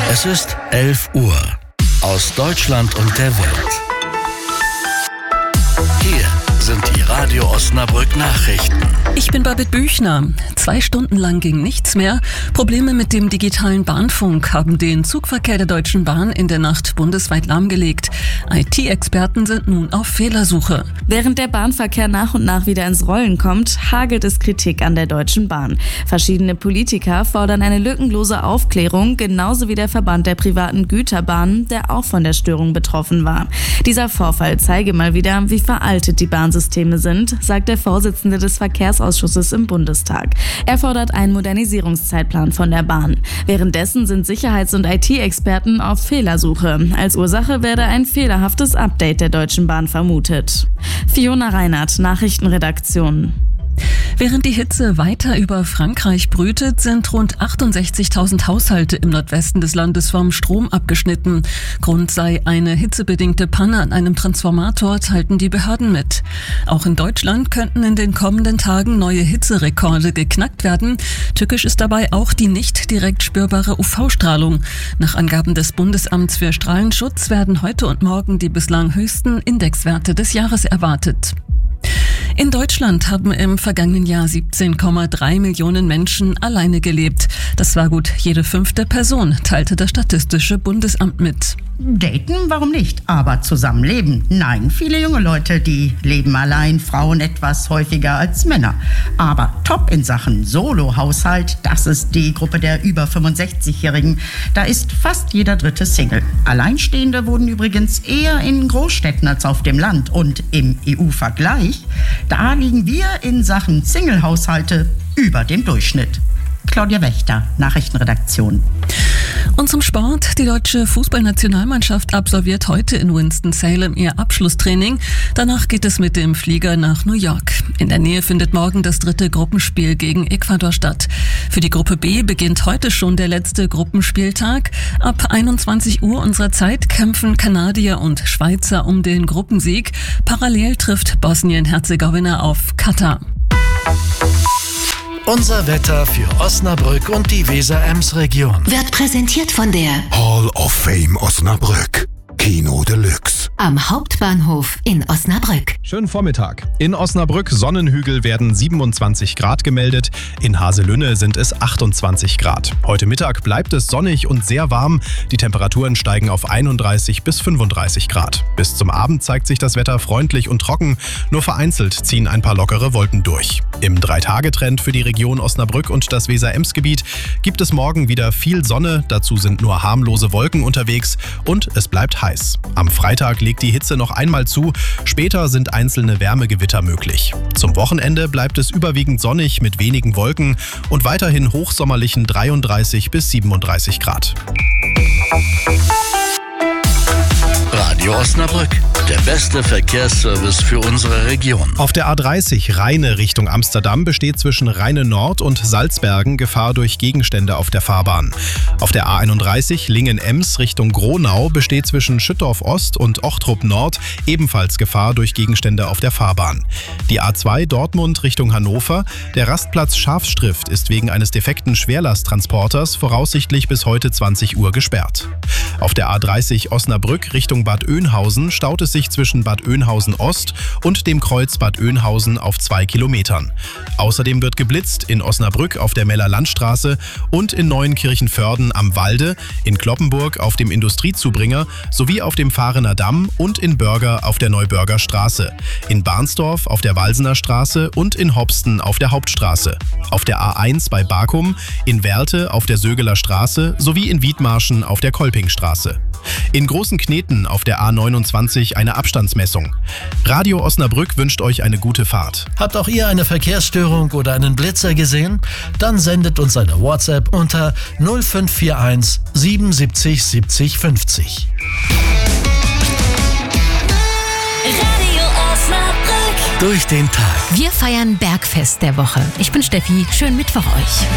Es ist 11 Uhr. Aus Deutschland und der Welt. Hier sind die Radio Osnabrück Nachrichten. Ich bin Babette Büchner. 2 Stunden lang ging nichts mehr. Probleme mit dem digitalen Bahnfunk haben den Zugverkehr der Deutschen Bahn in der Nacht bundesweit lahmgelegt. IT-Experten sind nun auf Fehlersuche. Während der Bahnverkehr nach und nach wieder ins Rollen kommt, hagelt es Kritik an der Deutschen Bahn. Verschiedene Politiker fordern eine lückenlose Aufklärung, genauso wie der Verband der privaten Güterbahnen, der auch von der Störung betroffen war. Dieser Vorfall zeige mal wieder, wie veraltet die Bahnsysteme sind, sagt der Vorsitzende des Verkehrsausschusses im Bundestag. Er fordert einen Modernisierungszeitplan von der Bahn. Währenddessen sind Sicherheits- und IT-Experten auf Fehlersuche. Als Ursache werde ein fehlerhaftes Update der Deutschen Bahn vermutet. Fiona Reinhardt, Nachrichtenredaktion. Während die Hitze weiter über Frankreich brütet, sind rund 68.000 Haushalte im Nordwesten des Landes vom Strom abgeschnitten. Grund sei eine hitzebedingte Panne an einem Transformator, teilten die Behörden mit. Auch in Deutschland könnten in den kommenden Tagen neue Hitzerekorde geknackt werden. Tückisch ist dabei auch die nicht direkt spürbare UV-Strahlung. Nach Angaben des Bundesamts für Strahlenschutz werden heute und morgen die bislang höchsten Indexwerte des Jahres erwartet. In Deutschland haben im vergangenen Jahr 17,3 Millionen Menschen alleine gelebt. Das war gut jede 5. Person, teilte das Statistische Bundesamt mit. Daten, warum nicht? Aber zusammenleben? Nein, viele junge Leute, die leben allein, Frauen etwas häufiger als Männer. Aber top in Sachen Solo-Haushalt, das ist die Gruppe der über 65-Jährigen. Da ist fast jeder dritte Single. Alleinstehende wurden übrigens eher in Großstädten als auf dem Land. Und im EU-Vergleich, da liegen wir in Sachen Single-Haushalte über dem Durchschnitt. Claudia Wächter, Nachrichtenredaktion. Und zum Sport. Die deutsche Fußballnationalmannschaft absolviert heute in Winston-Salem ihr Abschlusstraining. Danach geht es mit dem Flieger nach New York. In der Nähe findet morgen das 3. Gruppenspiel gegen Ecuador statt. Für die Gruppe B beginnt heute schon der letzte Gruppenspieltag. Ab 21 Uhr unserer Zeit kämpfen Kanadier und Schweizer um den Gruppensieg. Parallel trifft Bosnien-Herzegowina auf Katar. Unser Wetter für Osnabrück und die Weser-Ems-Region. Wird präsentiert von der Hall of Fame Osnabrück. Kino Deluxe. Am Hauptbahnhof in Osnabrück. Schönen Vormittag. In Osnabrück Sonnenhügel werden 27 Grad gemeldet. In Haselünne sind es 28 Grad. Heute Mittag bleibt es sonnig und sehr warm. Die Temperaturen steigen auf 31 bis 35 Grad. Bis zum Abend zeigt sich das Wetter freundlich und trocken. Nur vereinzelt ziehen ein paar lockere Wolken durch. Im 3-Tage-Trend für die Region Osnabrück und das Weser-Ems-Gebiet gibt es morgen wieder viel Sonne. Dazu sind nur harmlose Wolken unterwegs und es bleibt heiß. Am Freitag legt die Hitze noch einmal zu, später sind einzelne Wärmegewitter möglich. Zum Wochenende bleibt es überwiegend sonnig mit wenigen Wolken und weiterhin hochsommerlichen 33 bis 37 Grad. Radio Osnabrück, der beste Verkehrsservice für unsere Region. Auf der A30 Rheine Richtung Amsterdam besteht zwischen Rheine Nord und Salzbergen Gefahr durch Gegenstände auf der Fahrbahn. Auf der A31 Lingen-Ems Richtung Gronau besteht zwischen Schüttorf Ost und Ochtrup Nord ebenfalls Gefahr durch Gegenstände auf der Fahrbahn. Die A2 Dortmund Richtung Hannover, der Rastplatz Schafstrift ist wegen eines defekten Schwerlasttransporters voraussichtlich bis heute 20 Uhr gesperrt. Auf der A30 Osnabrück Richtung Bad Oeynhausen staut es sich zwischen Bad Oeynhausen Ost und dem Kreuz Bad Oeynhausen auf 2 Kilometern. Außerdem wird geblitzt in Osnabrück auf der Meller Landstraße und in Neuenkirchenvörden am Walde, in Cloppenburg auf dem Industriezubringer sowie auf dem Fahrener Damm und in Börger auf der Neubörger Straße, in Barnsdorf auf der Walsener Straße und in Hopsten auf der Hauptstraße, auf der A1 bei Bakum, in Werlte auf der Sögeler Straße sowie in Wiedmarschen auf der Kolpingstraße. In Großen Kneten auf der A29 eine Abstandsmessung. Radio Osnabrück wünscht euch eine gute Fahrt. Habt auch ihr eine Verkehrsstörung oder einen Blitzer gesehen? Dann sendet uns eine WhatsApp unter 0541 77 70 50. Radio Osnabrück. Durch den Tag. Wir feiern Bergfest der Woche. Ich bin Steffi. Schönen Mittwoch euch.